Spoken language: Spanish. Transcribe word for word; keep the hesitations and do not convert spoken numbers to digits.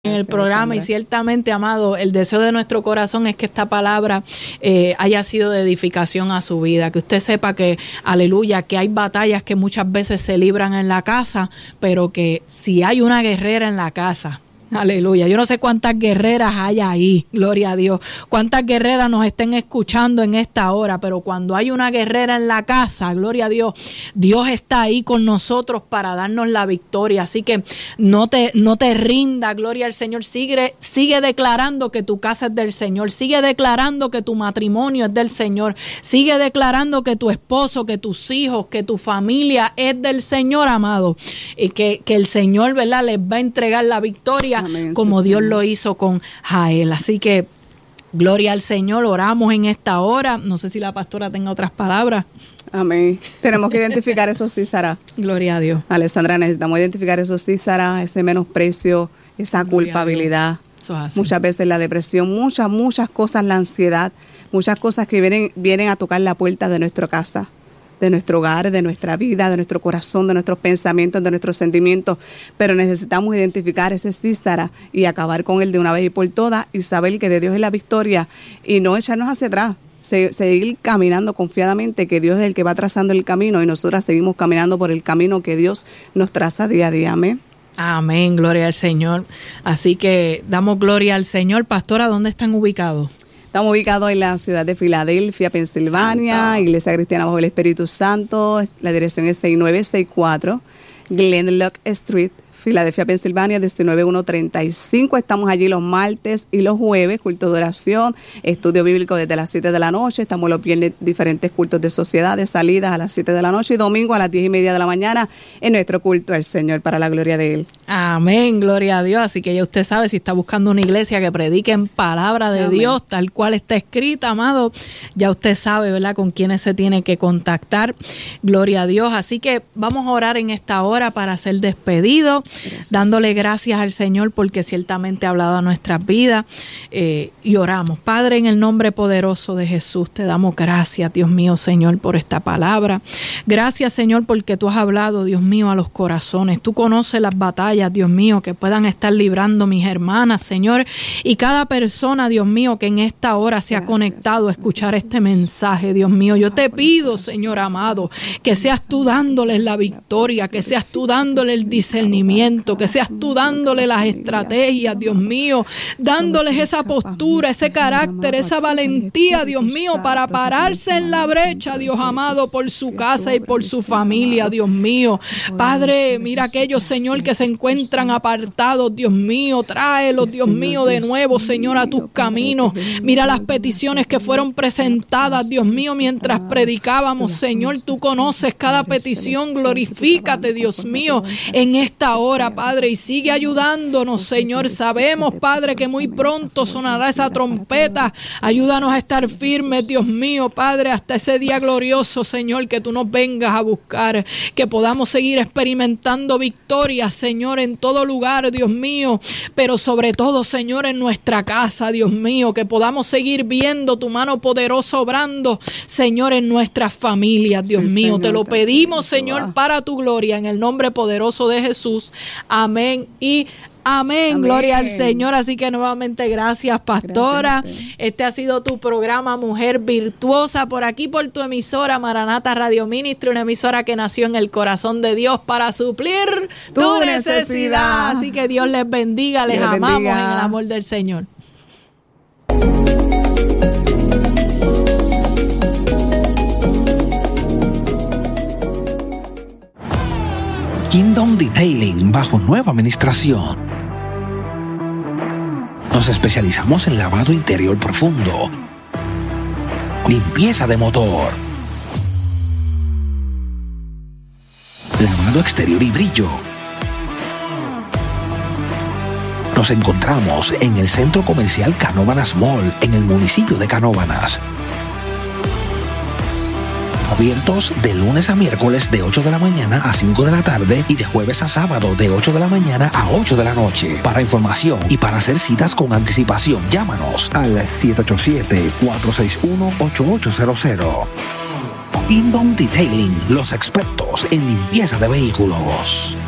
en el programa, y ciertamente, amado, el deseo de nuestro corazón es que esta palabra eh, haya sido de edificación a su vida, que usted sepa que, aleluya, que hay batallas que muchas veces se libran en la casa, pero que si hay una guerrera en la casa, aleluya, yo no sé cuántas guerreras hay ahí, gloria a Dios, cuántas guerreras nos estén escuchando en esta hora, pero cuando hay una guerrera en la casa, gloria a Dios, Dios está ahí con nosotros para darnos la victoria. Así que no te, no te rinda, gloria al Señor, sigue, sigue declarando que tu casa es del Señor, sigue declarando que tu matrimonio es del Señor, sigue declarando que tu esposo, que tus hijos, que tu familia es del Señor, amado, y que, que el Señor, ¿verdad?, les va a entregar la victoria. Amén, como sí, Dios Señor. Lo hizo con Jael. Así que gloria al Señor, oramos en esta hora. No sé si la pastora tenga otras palabras. Amén. Tenemos que identificar eso, sí, Sara. Gloria a Dios. Alessandra, necesitamos identificar eso, sí, Sara, ese menosprecio, esa gloria culpabilidad. Muchas veces la depresión, muchas, muchas cosas, la ansiedad, muchas cosas que vienen, vienen a tocar la puerta de nuestra casa, de nuestro hogar, de nuestra vida, de nuestro corazón, de nuestros pensamientos, de nuestros sentimientos, pero necesitamos identificar ese Císara y acabar con él de una vez y por todas y saber que de Dios es la victoria y no echarnos hacia atrás, se, seguir caminando confiadamente que Dios es el que va trazando el camino y nosotras seguimos caminando por el camino que Dios nos traza día a día. Amén. Amén, gloria al Señor. Así que damos gloria al Señor. Pastora, ¿dónde están ubicados? Estamos ubicados en la ciudad de Filadelfia, Pensilvania, Santo. Iglesia Cristiana Bajo el Espíritu Santo. La dirección es seis nueve seis cuatro Glenlock Street, Filadelfia, Pensilvania, diecinueve mil ciento treinta y cinco. Estamos allí los martes y los jueves, cultos de oración, estudio bíblico desde las siete de la noche. Estamos los viernes, diferentes cultos de sociedades, salidas a las siete de la noche y domingo a las diez y media de la mañana en nuestro culto al Señor para la gloria de Él. Amén, gloria a Dios. Así que ya usted sabe, si está buscando una iglesia que predique en palabra de Amén. Dios, tal cual está escrita, amado, ya usted sabe, ¿verdad?, con quiénes se tiene que contactar. Gloria a Dios. Así que vamos a orar en esta hora para ser despedidos. Gracias. Dándole gracias al Señor porque ciertamente ha hablado a nuestras vidas eh, y oramos. Padre, en el nombre poderoso de Jesús, te damos gracias, Dios mío, Señor, por esta palabra. Gracias, Señor, porque tú has hablado, Dios mío, a los corazones. Tú conoces las batallas, Dios mío, que puedan estar librando mis hermanas, Señor, y cada persona, Dios mío, que en esta hora se ha conectado a escuchar este mensaje, Dios mío. Yo te pido, Señor amado, que seas tú dándoles la victoria, que seas tú dándoles el discernimiento, que seas tú dándole las estrategias, Dios mío, dándoles esa postura, ese carácter, esa valentía, Dios mío, para pararse en la brecha, Dios amado, por su casa y por su familia, Dios mío. Padre, mira aquellos, Señor, que se encuentran apartados, Dios mío, tráelos, Dios mío, de nuevo, Señor, a tus caminos. Mira las peticiones que fueron presentadas, Dios mío, mientras predicábamos, Señor, tú conoces cada petición, glorifícate, Dios mío, en esta hora. Padre, y sigue ayudándonos, Señor. Sabemos, Padre, que muy pronto sonará esa trompeta. Ayúdanos a estar firmes, Dios mío, Padre, hasta ese día glorioso, Señor, que tú nos vengas a buscar, que podamos seguir experimentando victorias, Señor, en todo lugar, Dios mío, pero sobre todo, Señor, en nuestra casa, Dios mío, que podamos seguir viendo tu mano poderosa obrando, Señor, en nuestras familias, Dios sí, mío. Señor, te lo pedimos, Señor, para tu gloria, en el nombre poderoso de Jesús. Amén y amén. Amén. Gloria al Señor. Así que nuevamente gracias, pastora. Gracias, este ha sido tu programa Mujer Virtuosa por aquí por tu emisora Maranata Radio Ministry, una emisora que nació en el corazón de Dios para suplir tu, tu necesidad. necesidad. Así que Dios les bendiga, les Dios amamos bendiga. En el amor del Señor. Kingdom Detailing bajo nueva administración. Nos especializamos en lavado interior profundo, limpieza de motor, lavado exterior y brillo. Nos encontramos en el Centro Comercial Canóvanas Mall, en el municipio de Canóvanas. Abiertos de lunes a miércoles de ocho de la mañana a cinco de la tarde y de jueves a sábado de ocho de la mañana a ocho de la noche. Para información y para hacer citas con anticipación, llámanos al siete ocho siete, cuatro seis uno, ocho ocho cero cero. Kingdom Detailing, los expertos en limpieza de vehículos.